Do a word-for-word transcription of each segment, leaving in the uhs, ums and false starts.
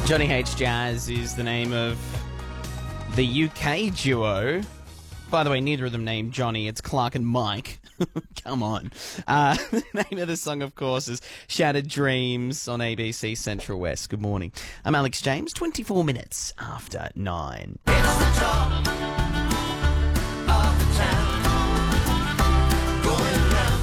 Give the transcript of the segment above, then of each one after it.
Johnny Hates Jazz is the name of the U K duo. By the way, neither of them named Johnny. It's Clark and Mike. Come on. Uh, the name of the song, of course, is Shattered Dreams on A B C Central West. Good morning. I'm Alex James, twenty-four minutes after nine. It's the talk of the town, going round.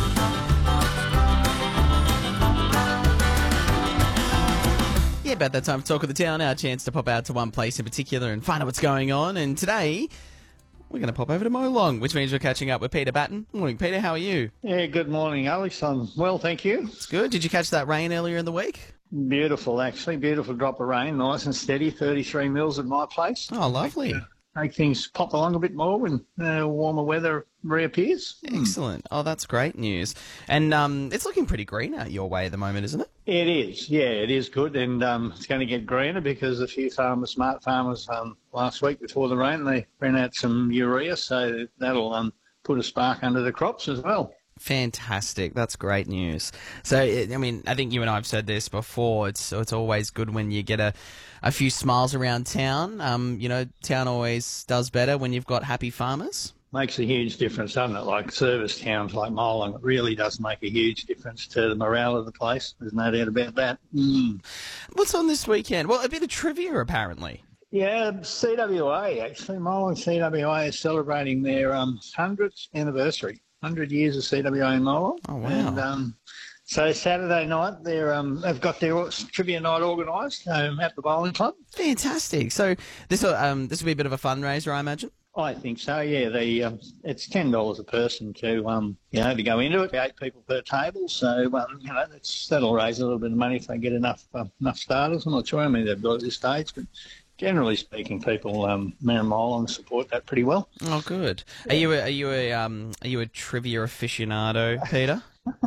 Yeah, about that time for Talk of the Town, our chance to pop out to one place in particular and find out what's going on. And today, we're going to pop over to Molong, which means we're catching up with Peter Batten. Morning, Peter. How are you? Yeah, good morning, Alex. I'm well, thank you. It's good. Did you catch that rain earlier in the week? Beautiful, actually. Beautiful drop of rain. Nice and steady, thirty-three mils at my place. Oh, lovely. Make things pop along a bit more when uh, warmer weather reappears. Excellent. Oh, that's great news. And um, it's looking pretty green out your way at the moment, isn't it? It is, yeah, it is good, and um, it's going to get greener because a few farmers, smart farmers, um, last week before the rain, they ran out some urea, so that'll um, put a spark under the crops as well. Fantastic. That's great news. So, it, I mean, I think you and I have said this before. It's it's always good when you get a, a few smiles around town. Um, you know, town always does better when you've got happy farmers. Makes a huge difference, doesn't it? Like service towns like Molong, it really does make a huge difference to the morale of the place. There's no doubt about that. Mm. What's on this weekend? Well, a bit of trivia, apparently. Yeah, C W A, actually. Molong C W A is celebrating their um, hundredth anniversary. one hundred years of C W A in Molong. Oh, wow. And um, so Saturday night, they're, um, they've got their trivia night organised um, at the bowling club. Fantastic. So this will, um, this will be a bit of a fundraiser, I imagine? I think so, yeah. The um, it's ten dollars a person to, um, you know, to go into it, eight people per table. So, um, you know, that's, that'll raise a little bit of money if they get enough uh, enough starters. I'm not sure how many they've got at this stage, but generally speaking, people um, Marymolong support that pretty well. Oh, good. Yeah. Are you a, are you a um are you a trivia aficionado, Peter?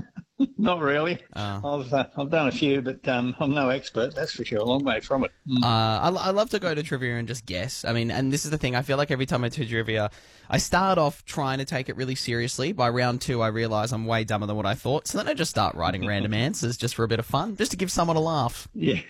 Not really. Oh. I've uh, I've done a few, but um, I'm no expert, that's for sure. A long way from it. Mm. Uh, I, I love to go to trivia and just guess. I mean, and this is the thing. I feel like every time I do trivia, I start off trying to take it really seriously. By round two, I realise I'm way dumber than what I thought. So then I just start writing random answers just for a bit of fun, just to give someone a laugh. Yeah,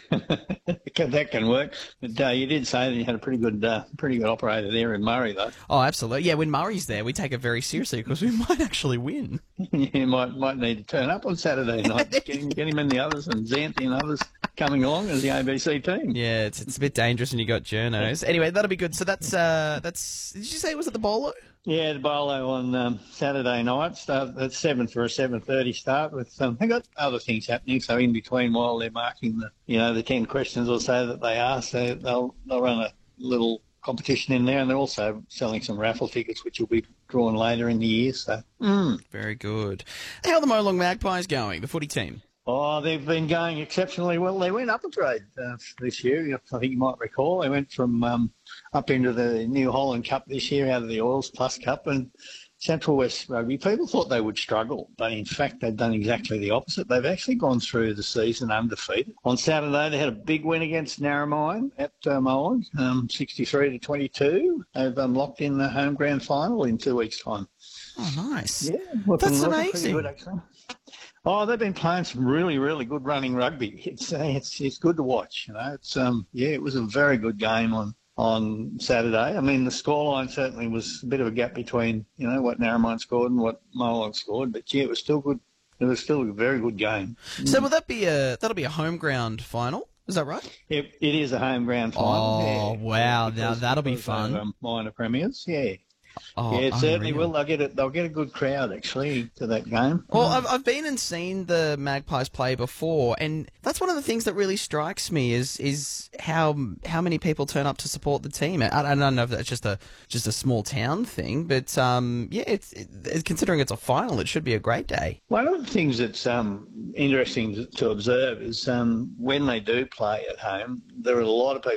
that can work. But uh, you did say that you had a pretty good, uh, pretty good operator there in Murray, though. Oh, absolutely. Yeah, when Murray's there, we take it very seriously because we might actually win. You might might need to turn up on Saturday night, get him, get him and the others, and Xanthi and others coming along as the A B C team. Yeah, it's it's a bit dangerous when you got journos. Anyway, that'll be good. So that's uh that's. Did you say it was at the Bolo? Yeah, the Bolo on um, Saturday night. Start at seven for a seven thirty start. With um, they got other things happening. So in between, while they're marking the you know the ten questions or so that they ask, they, they'll they'll run a little competition in there, and they're also selling some raffle tickets, which will be drawn later in the year. So mm. Very good. How are the Molong Magpies going? The footy team. Oh, they've been going exceptionally well. They went up a grade uh, this year. I think you might recall. They went from um, up into the New Holland Cup this year, out of the Oils Plus Cup, and Central West Rugby. People thought they would struggle, but in fact they've done exactly the opposite. They've actually gone through the season undefeated. On Saturday they had a big win against Narromine at uh, Molong, um, sixty-three to twenty-two. They've um, locked in the home grand final in two weeks' time. Oh, nice. Yeah, that's amazing. Good, actually. Oh, they've been playing some really, really good running rugby. It's uh, it's it's good to watch. You know, it's um yeah, it was a very good game on, on Saturday. I mean, the scoreline certainly was a bit of a gap between you know what Narromine scored and what Molong scored, but yeah, it was still good. It was still a very good game. So will that be a that'll be a home ground final? Is that right? It, it is a home ground final. Oh yeah. wow! Because, now that'll be fun. Of, um, minor premiers, yeah. Oh, yeah, it certainly unreal. will. They'll get it. They'll get a good crowd actually to that game. Well, I've I've been and seen the Magpies play before, and that's one of the things that really strikes me is is how how many people turn up to support the team. I, I don't know if that's just a just a small town thing, but um, yeah, it's it, considering it's a final, it should be a great day. One of the things that's um, interesting to observe is um, when they do play at home, there are a lot of people